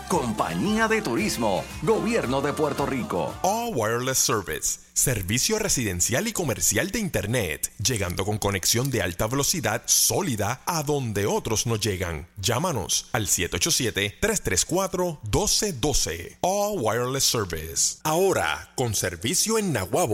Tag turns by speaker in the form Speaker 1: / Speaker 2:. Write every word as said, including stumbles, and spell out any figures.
Speaker 1: Compañía de Turismo, Gobierno de Puerto Rico.
Speaker 2: All Wireless Service, servicio residencial y comercial de Internet, llegando con conexión de alta velocidad sólida a donde otros no llegan. Llámanos al siete ocho siete, tres tres cuatro, uno dos uno dos. All Wireless Service. Ahora, con servicio en Naguabo.